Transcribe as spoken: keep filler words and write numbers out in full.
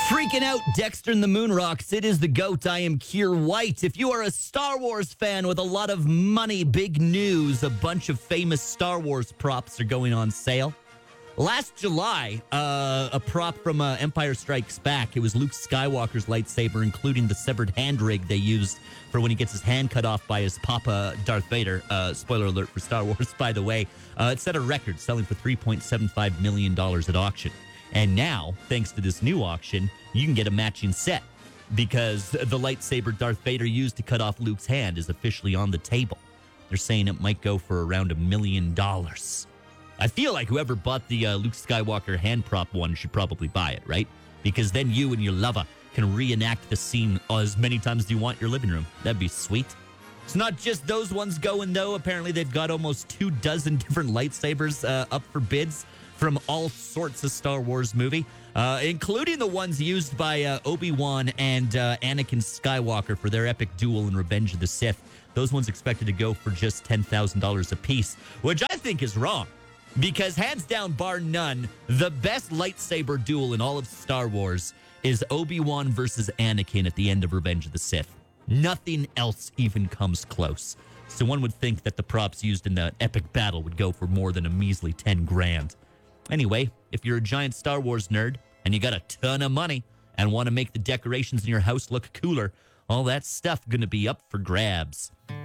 Freaking out, Dexter and the Moonrocks. It is the GOAT. I am Keir White. If you are a Star Wars fan with a lot of money, big news, a bunch of famous Star Wars props are going on sale. Last July, uh, a prop from uh, Empire Strikes Back. It was Luke Skywalker's lightsaber, including the severed hand rig they used for when he gets his hand cut off by his papa, Darth Vader. Uh, spoiler alert for Star Wars, by the way. Uh, it set a record, selling for three point seven five million dollars at auction. And now, thanks to this new auction, you can get a matching set because the lightsaber Darth Vader used to cut off Luke's hand is officially on the table. They're saying it might go for around a million dollars. I feel like whoever bought the uh, Luke Skywalker hand prop one should probably buy it, right? Because then you and your lover can reenact the scene as many times as you want in your living room. That'd be sweet. It's not just those ones going, though. Apparently, they've got almost two dozen different lightsabers uh, up for bids from all sorts of Star Wars movie, uh, including the ones used by uh, Obi-Wan and uh, Anakin Skywalker for their epic duel in Revenge of the Sith. Those ones expected to go for just ten thousand dollars a piece, which I think is wrong. Because hands down, bar none, the best lightsaber duel in all of Star Wars is Obi-Wan versus Anakin at the end of Revenge of the Sith. Nothing else even comes close. So one would think that the props used in the epic battle would go for more than a measly ten grand. Anyway, if you're a giant Star Wars nerd and you got a ton of money and want to make the decorations in your house look cooler, all that stuff going to be up for grabs.